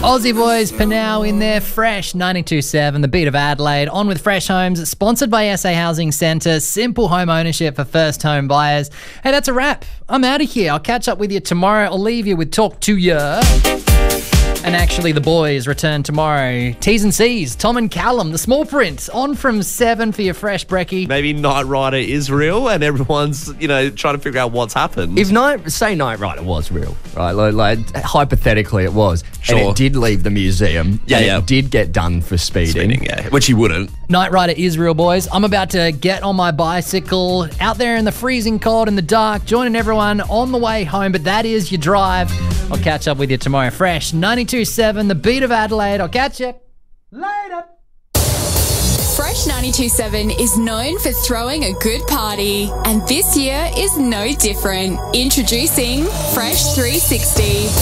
Aussie boys, Panau in there, Fresh 92.7, the beat of Adelaide. On with Fresh Homes, sponsored by SA Housing Centre. Simple home ownership for first home buyers. Hey, that's a wrap. I'm out of here. I'll catch up with you tomorrow. I'll leave you with Talk to Ya. And actually, the boys return tomorrow. T's and C's, Tom and Callum, the small print, on from 7 for your fresh brekkie. Maybe Knight Rider is real and everyone's, trying to figure out what's happened. If Knight Rider was real, right? Like hypothetically it was. Sure. And it did leave the museum. Yeah, and yeah. It did get done for speeding. Which he wouldn't. Knight Rider is real, boys. I'm about to get on my bicycle out there in the freezing cold in the dark, joining everyone on the way home, but that is your drive. I'll catch up with you tomorrow. Fresh 92.7, the beat of Adelaide. I'll catch you later. Fresh 92.7 is known for throwing a good party, and this year is no different. Introducing Fresh 360.